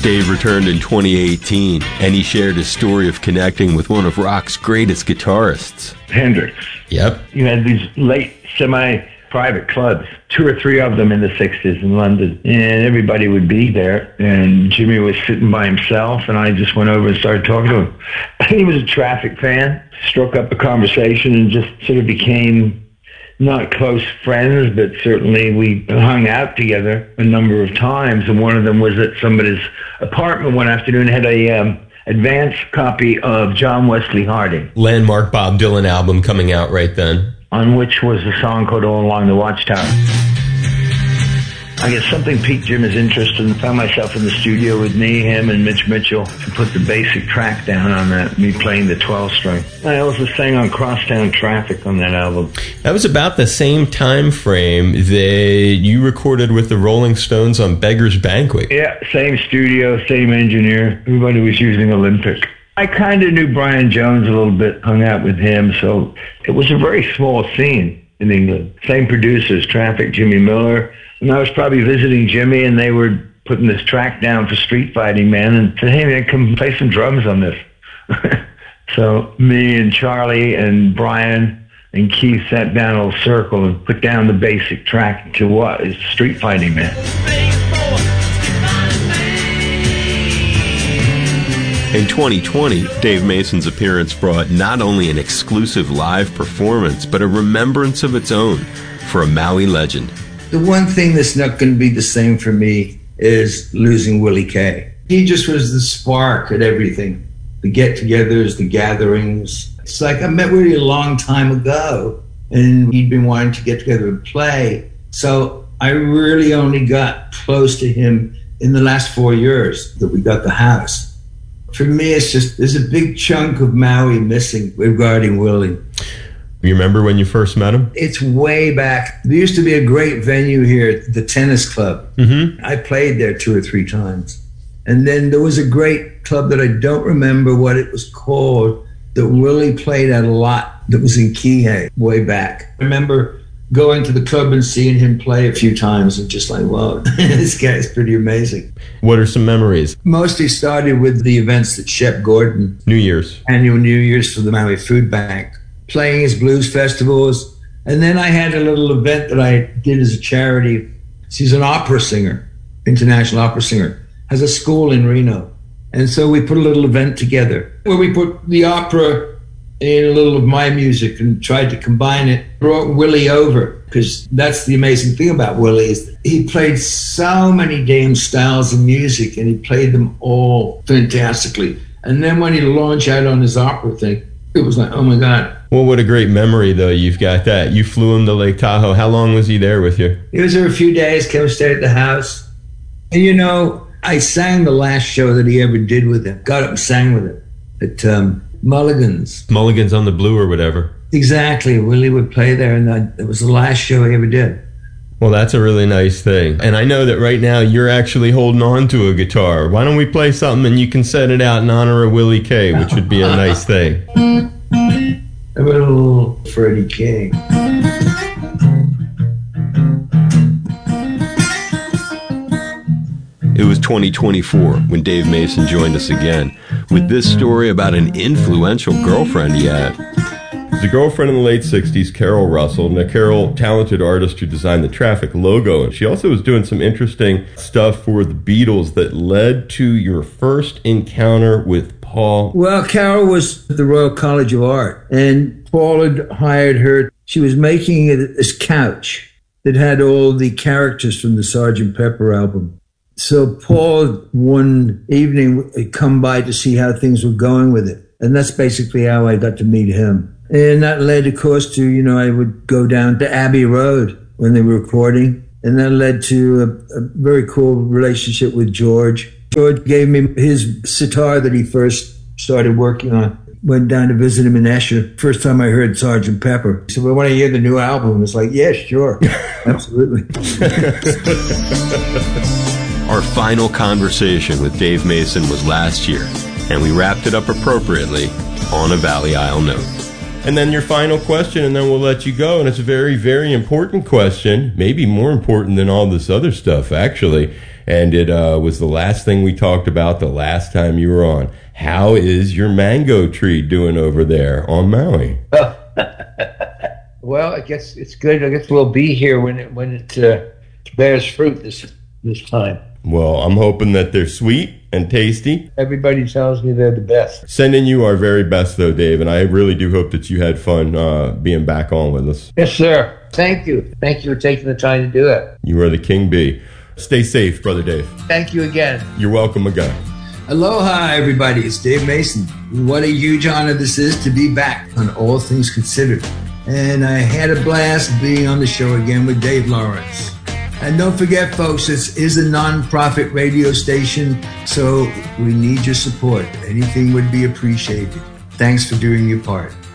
Dave returned in 2018, and he shared his story of connecting with one of rock's greatest guitarists. Hendrix. Yep. You had these late semi-private clubs, 2 or 3 of them in the 60s in London, and everybody would be there, and Jimmy was sitting by himself, and I just went over and started talking to him. He was a Traffic fan, struck up a conversation, and just sort of became not close friends, but certainly we hung out together a number of times, and one of them was at somebody's apartment one afternoon, had a advance copy of John Wesley Harding. Landmark Bob Dylan album coming out right then. On which was a song called All Along the Watchtower. I guess something piqued Jim's interest and found myself in the studio with me, him, and Mitch Mitchell to put the basic track down on that, me playing the 12-string. I also sang on Crosstown Traffic on that album. That was about the same time frame that you recorded with the Rolling Stones on Beggar's Banquet. Yeah, same studio, same engineer. Everybody was using Olympic. I kind of knew Brian Jones a little bit, hung out with him, so it was a very small scene in England. Same producers, Traffic, Jimmy Miller. And I was probably visiting Jimmy, and they were putting this track down for Street Fighting Man, and said, hey, man, come play some drums on this. So me and Charlie and Brian and Keith sat down in a little circle and put down the basic track to what is Street Fighting Man. In 2020, Dave Mason's appearance brought not only an exclusive live performance, but a remembrance of its own for a Maui legend. The one thing that's not going to be the same for me is losing Willie Kay. He just was the spark at everything. The get-togethers, the gatherings. It's like I met Willie a long time ago, and he'd been wanting to get together and play. So I really only got close to him in the last 4 years that we got the house. For me, it's just, there's a big chunk of Maui missing regarding Willie. You remember when you first met him? It's way back. There used to be a great venue here, the Tennis Club. Mm-hmm. I played there 2 or 3 times. And then there was a great club that I don't remember what it was called that Willie played at a lot that was in Kihei way back. I remember going to the club and seeing him play a few times and just like, wow, this guy's pretty amazing. What are some memories? Mostly started with the events that Shep Gordon. New Year's. Annual New Year's for the Maui Food Bank. Playing his blues festivals. And then I had a little event that I did as a charity. He's an opera singer, international opera singer, has a school in Reno. And so we put a little event together where we put the opera in a little of my music and tried to combine it. Brought Willie over, because that's the amazing thing about Willie is that he played so many damn styles of music and he played them all fantastically. And then when he launched out on his opera thing, it was like, oh my God. Well, what a great memory, though, you've got that. You flew him to Lake Tahoe. How long was he there with you? He was there a few days, came and stayed at the house. And, you know, I sang the last show that he ever did with him. Got up and sang with him at Mulligan's. Mulligan's on the Blue or whatever. Exactly. Willie would play there, and it was the last show he ever did. Well, that's a really nice thing. And I know that right now you're actually holding on to a guitar. Why don't we play something and you can set it out in honor of Willie Kay, which would be a nice thing. A little Freddie King. It was 2024 when Dave Mason joined us again with this story about an influential girlfriend he had. The girlfriend in the late 60s, Carol Russell. Now, Carol, talented artist who designed the Traffic logo, and she also was doing some interesting stuff for the Beatles that led to your first encounter with Paul. Well, Carol was at the Royal College of Art, and Paul had hired her. She was making this couch that had all the characters from the Sgt. Pepper album. So Paul, one evening, had come by to see how things were going with it. And that's basically how I got to meet him. And that led, of course, to, you know, I would go down to Abbey Road when they were recording. And that led to a very cool relationship with George. George gave me his sitar that he first started working on. Went down to visit him in Esher. First time I heard Sgt. Pepper. He said, well, when I hear the new album, it's like, yeah, sure. Absolutely. Our final conversation with Dave Mason was last year, and we wrapped it up appropriately on a Valley Isle note. And then your final question, and then we'll let you go. And it's a very, very important question, maybe more important than all this other stuff, actually. And it was the last thing we talked about the last time you were on. How is your mango tree doing over there on Maui? Well, I guess it's good. I guess we'll be here when it bears fruit this time. Well, I'm hoping that they're sweet and tasty. Everybody tells me they're the best. Sending you our very best, though, Dave, and I really do hope that you had fun being back on with us. Yes, sir. Thank you. Thank you for taking the time to do it. You are the king bee. Stay safe, Brother Dave. Thank you again. You're welcome again. Aloha, everybody. It's Dave Mason. What a huge honor this is to be back on All Things Considered. And I had a blast being on the show again with Dave Lawrence. And don't forget, folks, this is a non-profit radio station, so we need your support. Anything would be appreciated. Thanks for doing your part.